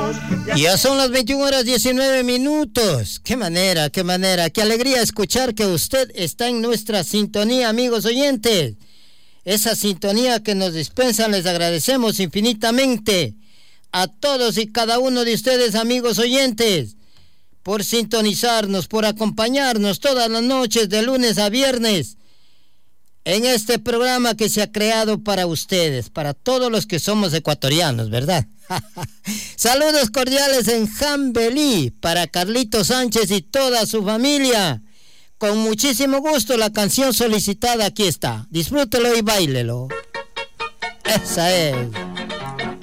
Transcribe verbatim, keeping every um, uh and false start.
Ya son las veintiuna horas diecinueve minutos. Qué manera, qué manera, qué alegría escuchar que usted está en nuestra sintonía, amigos oyentes. Esa sintonía que nos dispensan, les agradecemos infinitamente a todos y cada uno de ustedes, amigos oyentes, por sintonizarnos, por acompañarnos todas las noches de lunes a viernes en este programa que se ha creado para ustedes, para todos los que somos ecuatorianos, ¿verdad? Saludos cordiales en Jambelí para Carlito Sánchez y toda su familia. Con muchísimo gusto la canción solicitada aquí está. Disfrútelo y báilelo. Esa es.